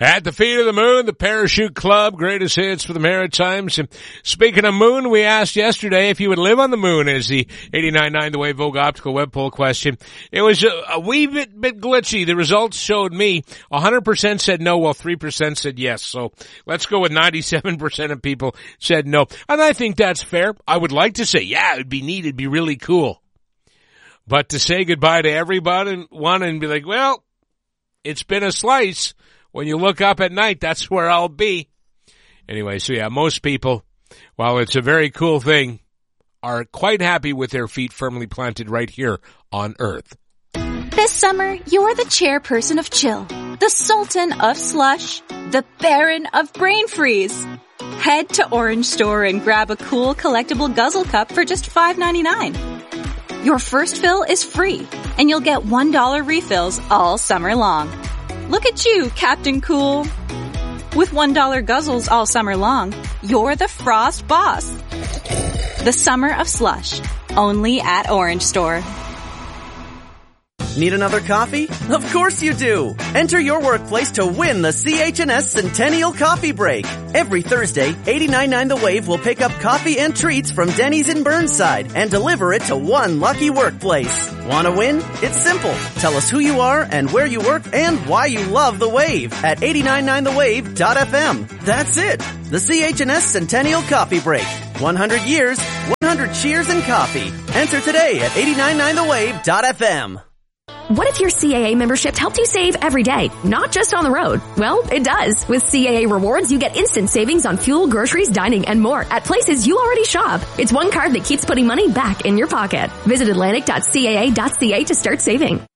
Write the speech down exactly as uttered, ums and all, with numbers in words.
At the feet of the moon, the Parachute Club, greatest hits for the Maritimes. And speaking of moon, we asked yesterday if you would live on the moon as the eighty-nine point nine The Wave Vogue Optical Web Poll question. It was a, a wee bit, bit glitchy. The results showed me one hundred percent said no, while three percent said yes. So let's go with ninety-seven percent of people said no. And I think that's fair. I would like to say, yeah, it'd be neat, it'd be really cool. But to say goodbye to everybody one and be like, well, it's been a slice. When you look up at night, that's where I'll be. Anyway, so yeah, most people, while it's a very cool thing, are quite happy with their feet firmly planted right here on Earth. This summer, you're the chairperson of chill, the sultan of slush, the baron of brain freeze. Head to Orange Store and grab a cool collectible guzzle cup for just five ninety-nine. Your first fill is free, and you'll get one dollar refills all summer long. Look at you, Captain Cool. With one dollar guzzles all summer long, you're the Frost Boss. The summer of slush, only at Orange Store. Need another coffee? Of course you do! Enter your workplace to win the C H and S Centennial Coffee Break. Every Thursday, eighty-nine point nine The Wave will pick up coffee and treats from Denny's in Burnside and deliver it to one lucky workplace. Want to win? It's simple. Tell us who you are and where you work and why you love The Wave at eighty-nine point nine the wave dot f m. That's it! The C H and S Centennial Coffee Break. one hundred years, one hundred cheers and coffee. Enter today at eighty-nine point nine the wave dot f m. What if your C A A membership helped you save every day, not just on the road? Well, it does. With C A A Rewards, you get instant savings on fuel, groceries, dining, and more at places you already shop. It's one card that keeps putting money back in your pocket. Visit atlantic dot c a a dot c a to start saving.